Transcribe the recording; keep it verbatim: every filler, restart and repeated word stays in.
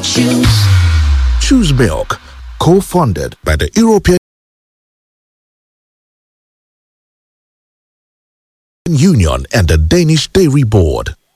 Choose. Choose Milk, co-funded by the European Union and the Danish Dairy Board.